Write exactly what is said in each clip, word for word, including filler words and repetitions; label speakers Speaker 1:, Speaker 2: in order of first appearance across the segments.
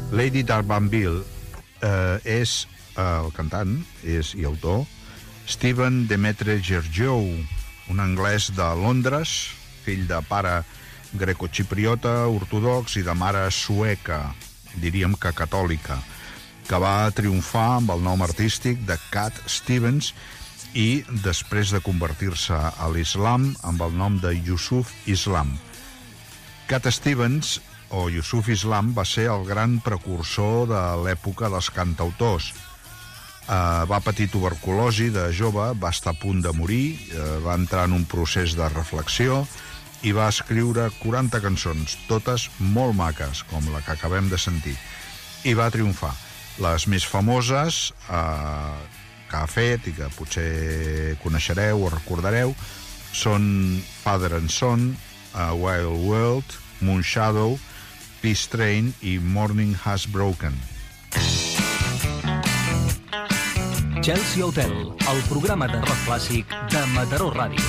Speaker 1: Lady Darbanville eh, és eh, el cantant és i autor Steven Demetre Georgiou, un anglès de Londres, fill de pare grecoxipriota ortodox i de mare sueca, diríem que catòlica, que va triomfar amb el nom artístic de Cat Stevens i després de convertir-se a l'islam amb el nom de Yusuf Islam. Cat Stevens, o Yusuf Islam, va ser el gran precursor de l'època dels cantautors. Uh, va patir tuberculosi de jove, va estar a punt de morir, uh, va entrar en un procés de reflexió i va escriure quaranta cançons, totes molt maques, com la que acabem de sentir, i va triomfar. Les més famoses uh, que ha fet i que potser coneixereu o recordareu són Father and Son, A Wild World, Moonshadow, Peace Train i Morning Has Broken.
Speaker 2: Chelsea Hotel, el programa de rock clàssic de Mataró Ràdio.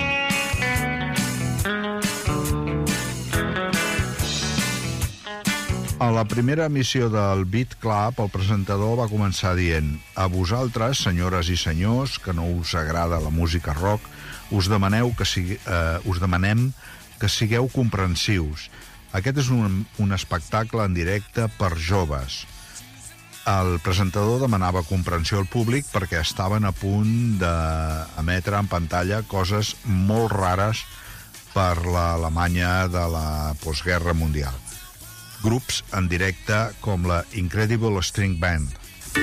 Speaker 1: A la primera emissió del Beat Club, el presentador va començar dient: a vosaltres, senyores i senyors, que no us agrada la música rock, us demaneu que sigui, eh, us demanem que sigueu comprensius. Aquest és un, un espectacle en directe per joves. El presentador demanava comprensió al públic perquè estaven a punt d'emetre en pantalla coses molt rares per l'Alemanya de la postguerra mundial. Grups en directe com la Incredible String Band,